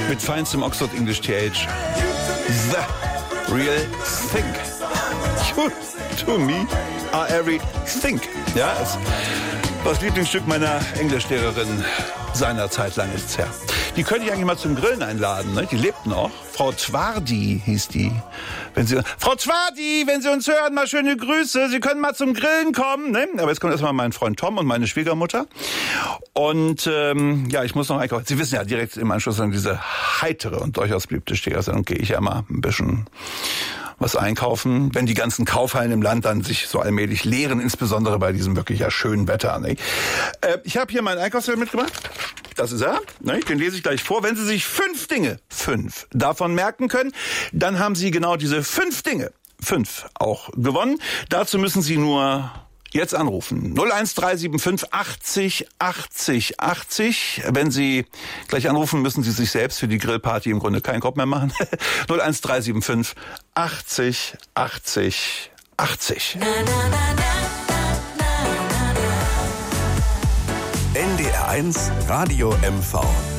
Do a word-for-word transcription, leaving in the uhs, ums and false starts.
Mit feinstem Oxford English T H. The real thing. You to me are everything. Ja, es war das Lieblingsstück meiner Englischlehrerin seiner Zeit, lang ist's her. Die könnte ich eigentlich mal zum Grillen einladen, ne? Die lebt noch. Frau Zwardi hieß die. Wenn Sie, Frau Zwardi, wenn Sie uns hören, mal schöne Grüße. Sie können mal zum Grillen kommen, ne? Aber jetzt kommt erstmal mein Freund Tom und meine Schwiegermutter. Und ähm, ja, ich muss noch einkaufen. Sie wissen ja, direkt im Anschluss an diese heitere und durchaus beliebte Stegersendung gehe ich ja mal ein bisschen was einkaufen, wenn die ganzen Kaufhallen im Land dann sich so allmählich leeren, insbesondere bei diesem wirklich ja schönen Wetter. Ne? Äh, ich habe hier meinen Einkaufszettel mitgebracht. Das ist er. Ne? Den lese ich gleich vor. Wenn Sie sich fünf Dinge, fünf davon merken können, dann haben Sie genau diese fünf Dinge, fünf auch gewonnen. Dazu müssen Sie nur jetzt anrufen. null eins drei sieben fünf achtzig achtzig achtzig. Wenn Sie gleich anrufen, müssen Sie sich selbst für die Grillparty im Grunde keinen Kopf mehr machen. null eins drei sieben fünf achtzig achtzig achtzig. N D R eins Radio M V.